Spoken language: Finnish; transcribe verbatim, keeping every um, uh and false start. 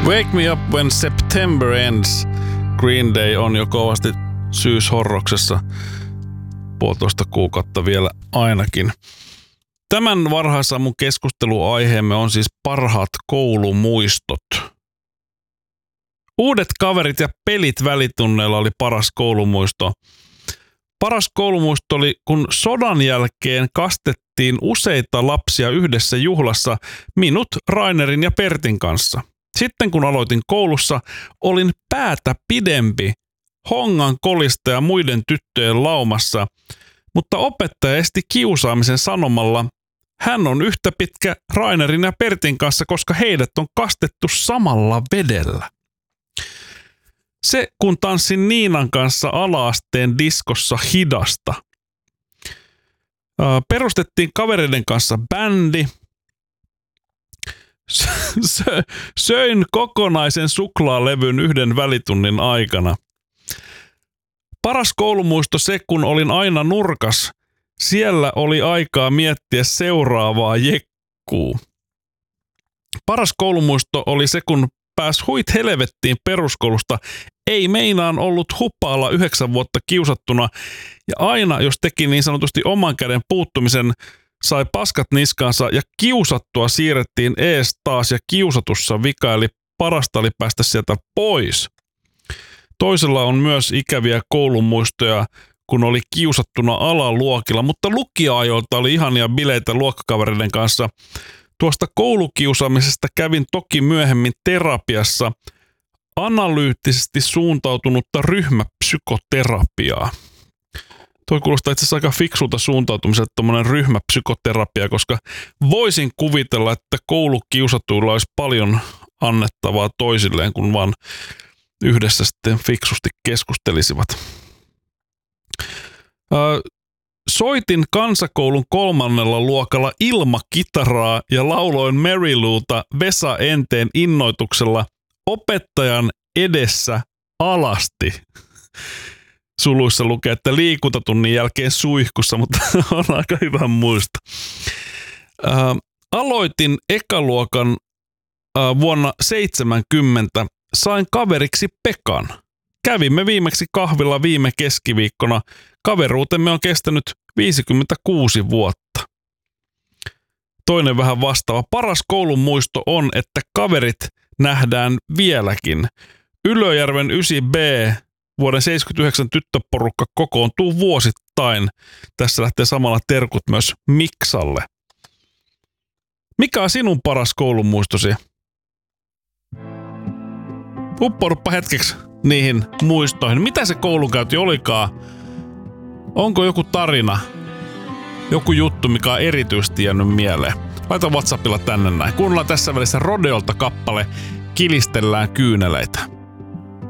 Wake Me Up When September Ends. Green Day on jo kovasti syyshorroksessa. Puolitoista kuukautta vielä ainakin. Tämän varhaisammun keskusteluaiheemme on siis parhaat koulumuistot. Uudet kaverit ja pelit välitunneilla oli paras koulumuisto. Paras koulumuisto oli, kun sodan jälkeen kastettiin useita lapsia yhdessä juhlassa minut, Rainerin ja Pertin kanssa. Sitten kun aloitin koulussa, olin päätä pidempi hongan kolista ja muiden tyttöjen laumassa, mutta opettaja esti kiusaamisen sanomalla, hän on yhtä pitkä Rainerin ja Pertin kanssa, koska heidät on kastettu samalla vedellä. Se, kun tanssin Niinan kanssa ala-asteen diskossa hidasta. Perustettiin kavereiden kanssa bändi. Söin kokonaisen suklaalevyn yhden välitunnin aikana. Paras koulumuisto se, kun olin aina nurkas. Siellä oli aikaa miettiä seuraavaa jekkuu. Paras koulumuisto oli se, kun pääs huit helvettiin peruskoulusta. Ei meinaan ollut hupaalla yhdeksän vuotta kiusattuna. Ja aina, jos teki niin sanotusti oman käden puuttumisen, sai paskat niskaansa ja kiusattua siirrettiin ees taas ja kiusatussa vika, eli parasta oli päästä sieltä pois. Toisella on myös ikäviä koulumuistoja, kun oli kiusattuna alaluokilla, mutta lukioajoilta oli ihania bileitä luokkakavereiden kanssa. Tuosta koulukiusaamisesta kävin toki myöhemmin terapiassa analyyttisesti suuntautunutta ryhmäpsykoterapiaa. Toi kuulostaa itse asiassa aika fiksulta suuntautumiselta tommonen ryhmäpsykoterapia, koska voisin kuvitella, että koulukiusatuilla olisi paljon annettavaa toisilleen, kun vaan yhdessä sitten fiksusti keskustelisivat. Öö, soitin kansakoulun kolmannella luokalla ilmakitaraa ja lauloin Mary Louta Vesa Enteen innoituksella opettajan edessä alasti. Suluissa lukee, että liikuntatunnin jälkeen suihkussa, mutta on aika hyvä muista. Ää, aloitin ekaluokan ää, vuonna seitsemänkymmentä. Sain kaveriksi Pekan. Kävimme viimeksi kahvilla viime keskiviikkona. Kaveruutemme on kestänyt viisikymmentäkuusi vuotta. Toinen vähän vastaava. Paras koulun muisto on, että kaverit nähdään vieläkin. Ylöjärven yhdeksän B vuoden seitsemänkymmentäyhdeksän tyttöporukka kokoontuu vuosittain. Tässä lähtee samalla terkut myös Miksalle. Mikä on sinun paras koulumuistosi? Uppouduppa hetkeksi niihin muistoihin. Mitä se koulunkäynti olikaan? Onko joku tarina? Joku juttu, mikä on erityisesti jäänyt mieleen? Laita WhatsAppilla tänne näin. Kuunnellaan tässä välissä Rodeolta kappale Kilistellään kyyneleitä.